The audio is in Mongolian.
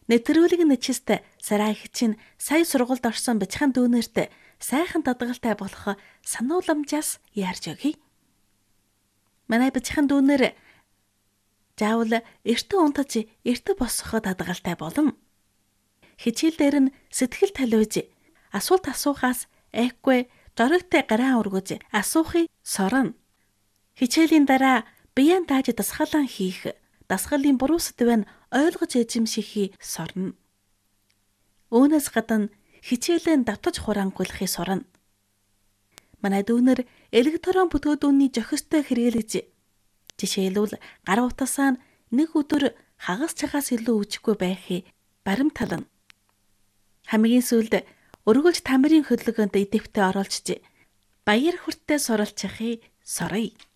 Нэвтрүүлэг нэчист Сарай чинь сая сургуульд орсон бяцхан дүүнерт сайхан дадгалтай болох санууламжаас яарч өгье. Манай бяцхан дүүнер заавал эртөө унтаж эртөө босоход дадгалтай болно. Хичээл дээр нь сэтгэл талвиж асуулт асуухаас айхгүй зоригтой гараа өргөж асуухыг сорно. Хичээлийн дараа биеэн тааж дасгалан хийх, дасгалын буруу сэдвээ ойлгож эзэмшихийг сорно. Үүнээс гадна хичээлээ давтаж хураангуйлахыг сорно. Манай дүүнер электрон бүтээгдэхүүний зохистой хэрэглэж, жишээлбэл гар утасаа нэг өдөр хагас цагаас илүү үжихгүй байхыг баримтална. Хамгийн сүүлд өргөлж тамирын хөдөлгөөнд идэвхтэй оруулж баяр хүртээ суралцахыг соръё.